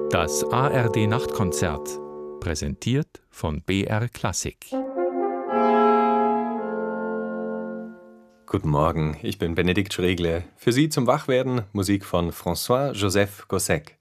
Das ARD Nachtkonzert, präsentiert von BR Klassik. Guten Morgen, ich bin Benedikt Schregle. Für Sie zum Wachwerden Musik von François-Joseph Gossec.